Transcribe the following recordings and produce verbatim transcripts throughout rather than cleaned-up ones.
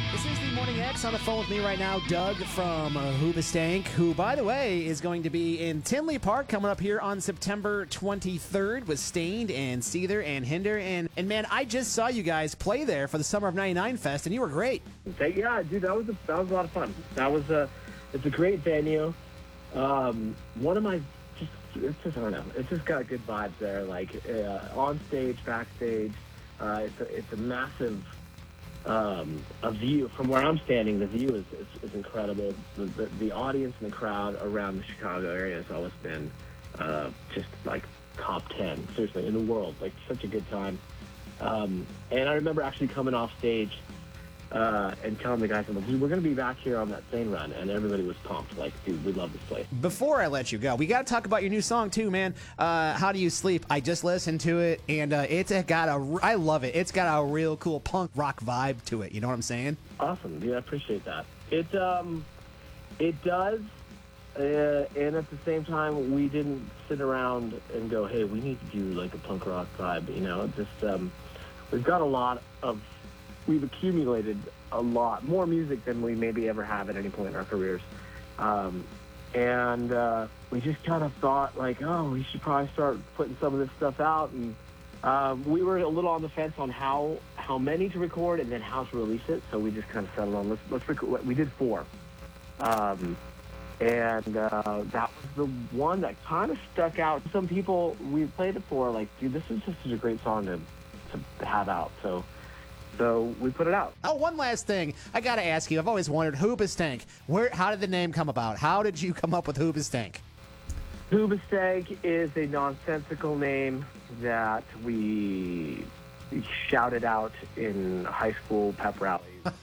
This is the Morning X. On the phone with me right now, Doug from uh, Hoobastank, who, by the way, is going to be in Tinley Park coming up here on September twenty-third with Stained and Seether and Hinder. And, and man, I just saw you guys play there for the Summer of ninety-nine Fest, and you were great. Yeah, dude, that was a, that was a lot of fun. That was a, it's a great venue. Um, one of my, just, it's just, I don't know, it's just got good vibes there. Like, uh, on stage, backstage, uh, it's a, it's a massive, Um, a view from where I'm standing. The view is is, is incredible. The, the the audience and the crowd around the Chicago area has always been uh, just like top ten, seriously, in the world. Like such a good time. Um, and I remember actually coming off stage uh, and telling the guys, I'm like, dude, we're going to be back here on that Sane run, and everybody was pumped. Like, dude, we love this place. Before I let you go, we got to talk about your new song too, man. Uh, How Do You Sleep? I just listened to it, and uh, it's got a, I love it. It's got a real cool punk rock vibe to it. You know what I'm saying? Awesome, dude. I appreciate that. It um, it does, uh, and at the same time, we didn't sit around and go, hey, we need to do like a punk rock vibe. You know, just um, we've got a lot of. We've accumulated a lot more music than we maybe ever have at any point in our careers. Um, and uh, we just kind of thought, like, oh, we should probably start putting some of this stuff out. And um, we were a little on the fence on how how many to record and then how to release it. So we just kind of settled on, let's, let's record. We did four. Um, and uh, that was the one that kind of stuck out. Some people we played it for, like, dude, this is just such a great song to, to have out. So... So we put it out. Oh, one last thing. I got to ask you. I've always wondered, Hoobastank, where, how did the name come about? How did you come up with Hoobastank? Hoobastank is a nonsensical name that we shouted out in high school pep rallies.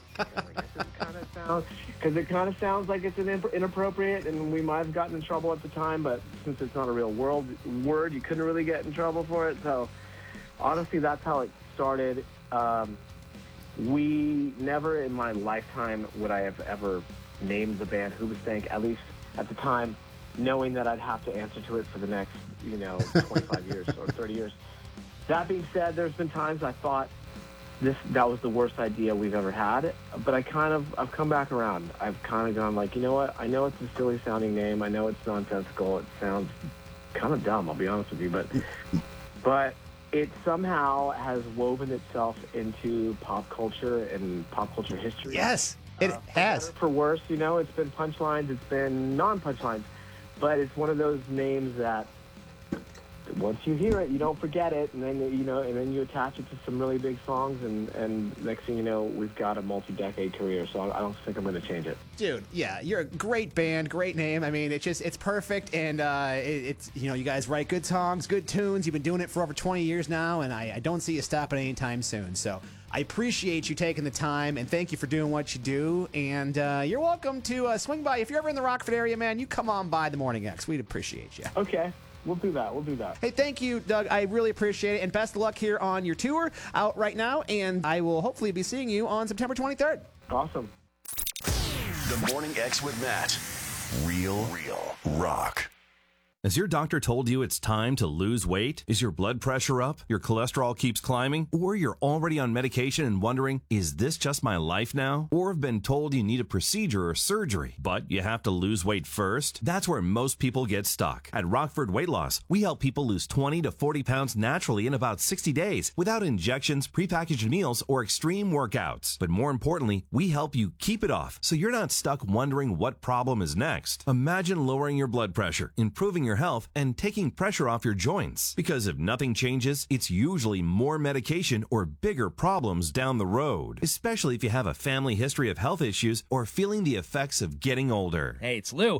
Because it kind of sounds like it's an imp- inappropriate, and we might have gotten in trouble at the time, but since it's not a real world word, you couldn't really get in trouble for it. So honestly, that's how it started. Um, We never in my lifetime would I have ever named the band Hoobastank, at least at the time, knowing that I'd have to answer to it for the next, you know, twenty-five years or thirty years. That being said, there's been times I thought this that was the worst idea we've ever had, but I kind of, I've come back around. I've kind of gone like, you know what, I know it's a silly sounding name, I know it's nonsensical, it sounds kind of dumb, I'll be honest with you, but, but, it somehow has woven itself into pop culture and pop culture history. Yes, it uh, has. For better, for worse, you know, it's been punchlines, it's been non-punchlines, but it's one of those names that once you hear it, you don't forget it, and then you know, and then you attach it to some really big songs, and, and next thing you know, we've got a multi-decade career. So I don't think I'm going to change it. Dude, yeah, you're a great band, great name. I mean, it's just it's perfect, and uh, it, it's you know, you guys write good songs, good tunes. You've been doing it for over twenty years now, and I, I don't see you stopping anytime soon. So I appreciate you taking the time, and thank you for doing what you do. And uh, you're welcome to uh, swing by if you're ever in the Rockford area, man. You come on by the Morning X. We'd appreciate you. Okay. We'll do that. We'll do that. Hey, thank you, Doug. I really appreciate it. And best of luck here on your tour out right now. And I will hopefully be seeing you on September twenty-third. Awesome. The Morning X with Matt. Real, real rock. Has your doctor told you it's time to lose weight? Is your blood pressure up? Your cholesterol keeps climbing? Or you're already on medication and wondering, is this just my life now? Or have been told you need a procedure or surgery, but you have to lose weight first? That's where most people get stuck. At Rockford Weight Loss, we help people lose twenty to forty pounds naturally in about sixty days without injections, prepackaged meals, or extreme workouts. But more importantly, we help you keep it off so you're not stuck wondering what problem is next. Imagine lowering your blood pressure, improving your health, and taking pressure off your joints. Because if nothing changes, it's usually more medication or bigger problems down the road, especially if you have a family history of health issues or feeling the effects of getting older. Hey, it's Lou.